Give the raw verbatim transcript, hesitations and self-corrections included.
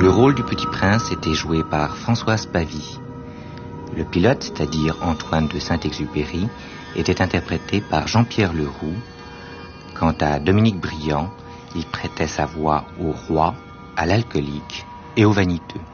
Le rôle du Petit Prince était joué par Françoise Pavie. Le pilote, c'est-à-dire Antoine de Saint-Exupéry, était interprété par Jean-Pierre Leroux. Quant à Dominique Briand, il prêtait sa voix au roi, à l'alcoolique et au vaniteux.